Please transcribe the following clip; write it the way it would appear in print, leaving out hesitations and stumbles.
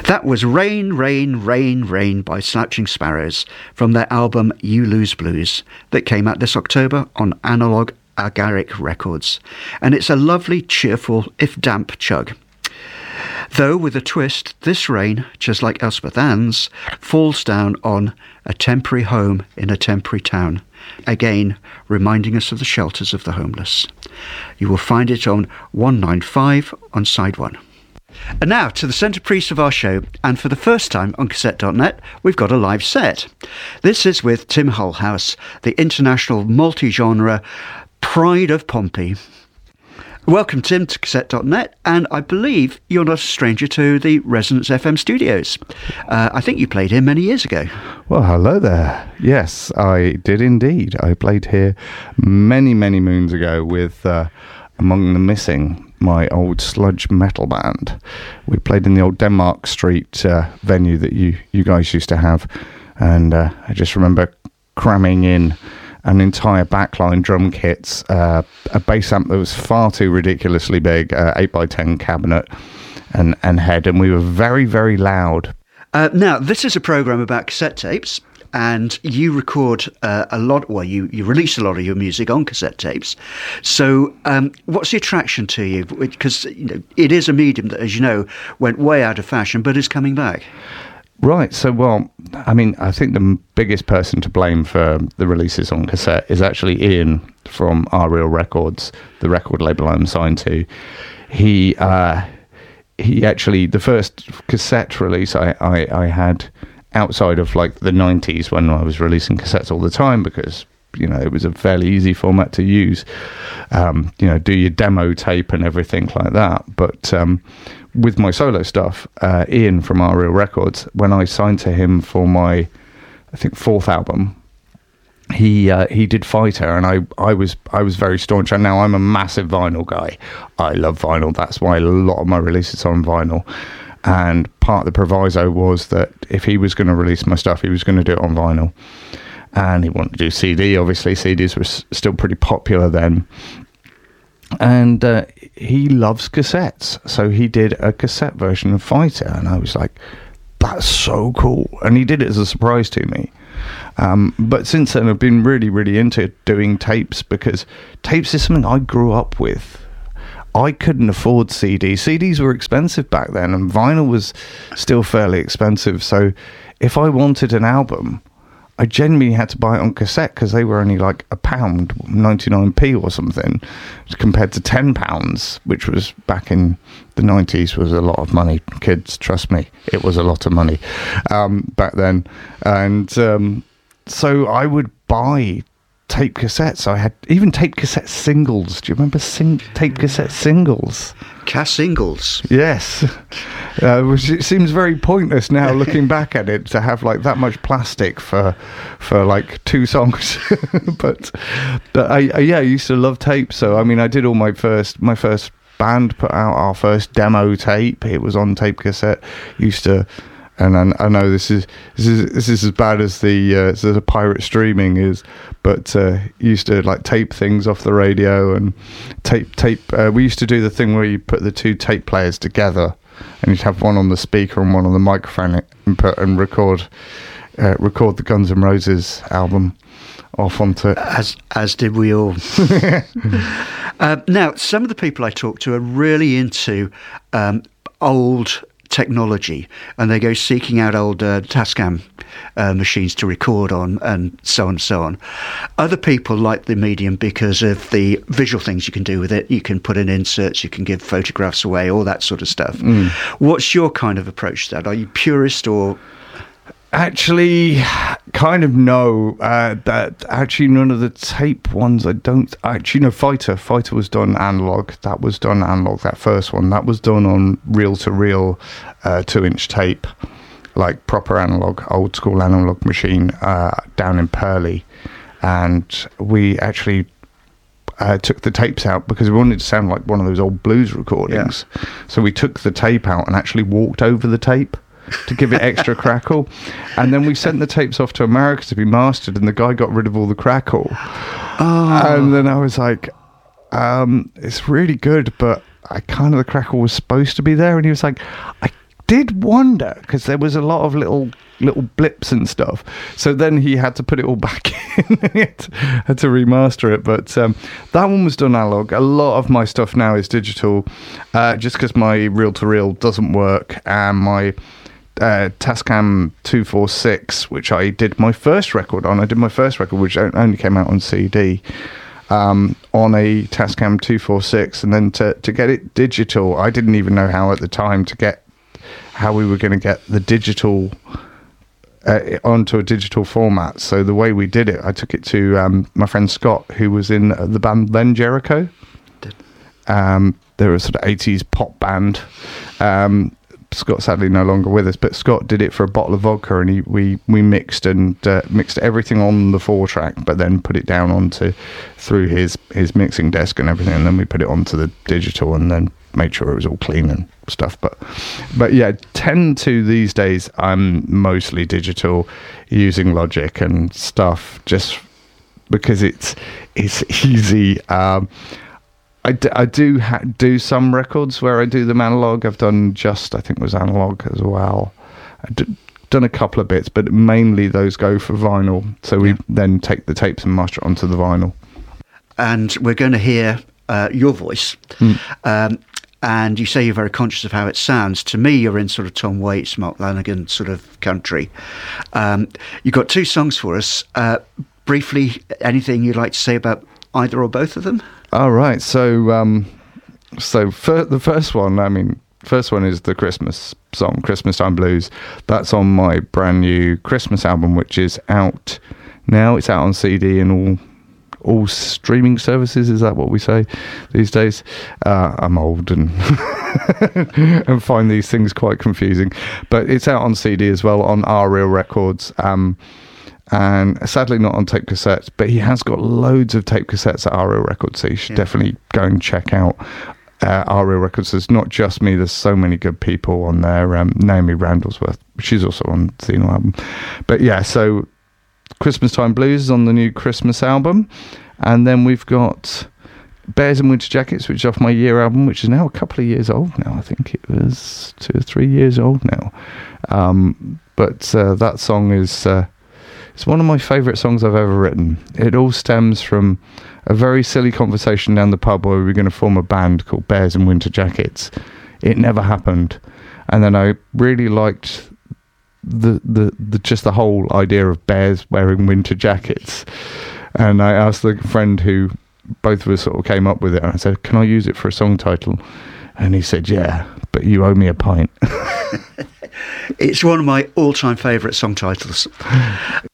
That was Rain, Rain, Rain, Rain by Slouching Sparrows from their album You Lose Blues that came out this October on Analog Agaric Records. And it's a lovely, cheerful, if damp chug. Though with a twist, this rain, just like Elspeth Ann's, falls down on a temporary home in a temporary town, again reminding us of the shelters of the homeless. You will find it on 195 on side 1. And now to the centrepiece of our show, and for the first time on Cassette.net, we've got a live set. This is with Tim Hullhouse, the international multi-genre pride of Pompey. Welcome, Tim, to Cassette.net, and I believe you're not a stranger to the Resonance FM studios. I think you played here many years ago. Well, hello there. Yes, I did indeed. I played here many, many moons ago with Among the Missing, my old sludge metal band. We played in the old Denmark Street venue that you guys used to have, and I just remember cramming in an entire backline drum kits, a bass amp that was far too ridiculously big, 8x10 cabinet and head, and we were very, very loud. Now, this is a programme about cassette tapes, and you record a lot, well, you release a lot of your music on cassette tapes. So what's the attraction to you? Because it is a medium that, as you know, went way out of fashion, but is coming back. Right, so, well, I mean, I think the biggest person to blame for the releases on cassette is actually Ian from Our Real Records, the record label I'm signed to. He actually, the first cassette release I had outside of, like, the 90s when I was releasing cassettes all the time, because, it was a fairly easy format to use, do your demo tape and everything like that. But with my solo stuff, Ian from Our Real Records, when I signed to him for my, I think, 4th album, he did Fighter, and I was very staunch. And now I'm a massive vinyl guy. I love vinyl. That's why a lot of my releases are on vinyl. And part of the proviso was that if he was going to release my stuff, he was going to do it on vinyl. And he wanted to do CD. Obviously, CDs were still pretty popular then. And he loves cassettes, so he did a cassette version of Fighter, and I was like, that's so cool. And he did it as a surprise to me. But since then, I've been really, really into doing tapes, because tapes is something I grew up with. I couldn't afford CDs. CDs were expensive back then, and vinyl was still fairly expensive. So if I wanted an album, I genuinely had to buy it on cassette, because they were only like £1, 99p or something, compared to £10, which was back in the 90s was a lot of money. Kids, trust me, it was a lot of money back then. And so I would buy tape cassettes. I had even tape cassette singles. Do you remember tape cassette singles? Cass singles. Yes. Which it seems very pointless now looking back at it, to have like that much plastic for like 2 songs. but I used to love tapes. So I mean, I did all my first band put out our first demo tape. It was on tape cassette. Used to. And I know this is as bad as the pirate streaming is, but used to like tape things off the radio and tape. We used to do the thing where you put the 2 tape players together, and you'd have one on the speaker and one on the microphone, and record the Guns N' Roses album off onto it. As did we all. Now, some of the people I talk to are really into old technology, and they go seeking out old Tascam machines to record on, and so on and so on. Other people like the medium because of the visual things you can do with it. You can put in inserts, you can give photographs away, all that sort of stuff. What's your kind of approach to that? Are you purist or... Actually, kind of no. That actually none of the tape ones. I don't actually know. Fighter was done analog. That was done analog. That first one that was done on reel-to-reel 2-inch tape, like proper analog, old school analog machine down in Purley, and we actually took the tapes out because we wanted to sound like one of those old blues recordings. Yeah. So we took the tape out and actually walked over the tape to give it extra crackle, and then we sent the tapes off to America to be mastered, and the guy got rid of all the crackle. And then I was like, it's really good, but the crackle was supposed to be there, and he was like, I did wonder, because there was a lot of little blips and stuff. So then he had to put it all back in. He had to remaster it. But that one was done analog. A lot of my stuff now is digital, just because my reel-to-reel doesn't work, and my Tascam 246, which I did my first record on. I did my first record, which only came out on CD, on a Tascam 246, and then to get it digital, I didn't even know how at the time how we were going to get the digital onto a digital format. So the way we did it, I took it to my friend Scott, who was in the band Then Jericho. They were a sort of 80s pop band. Scott's sadly no longer with us, but Scott did it for a bottle of vodka, and we mixed everything on the 4-track, but then put it down through his mixing desk and everything, and then we put it onto the digital, and then made sure it was all clean and stuff. But yeah, tend to these days I'm mostly digital, using Logic and stuff, just because it's easy. I do some records where I do them analog. I've done I think it was analog as well. I've done a couple of bits, but mainly those go for vinyl. So we then take the tapes and master it onto the vinyl. And we're going to hear your voice. And you say you're very conscious of how it sounds. To me, you're in sort of Tom Waits, Mark Lanegan sort of country. You've got 2 songs for us. Briefly, anything you'd like to say about either or both of them? All right. So the first one is the Christmas song, Christmas Time Blues. That's on my brand new Christmas album, which is out now. It's out on CD and all streaming services. Is that what we say these days? I'm old and and find these things quite confusing. But it's out on CD as well on Our Real Records. And sadly not on tape cassettes, but he has got loads of tape cassettes at Our Real Records, so you should definitely go and check out Our Real Records. There's not just me, there's so many good people on there. Naomi Randallsworth, she's also on the Xeno album. But yeah, so Christmas Time Blues is on the new Christmas album. And then we've got Bears in Winter Jackets, which is off my Year album, which is now a couple of years old now. I think it was 2 or 3 years old now. But that song is... it's one of my favourite songs I've ever written. It all stems from a very silly conversation down the pub where we were going to form a band called Bears in Winter Jackets. It never happened. And then I really liked just the whole idea of bears wearing winter jackets. And I asked the friend who both of us sort of came up with it, and I said, can I use it for a song title? And he said, yeah, but you owe me a pint. It's one of my all-time favourite song titles.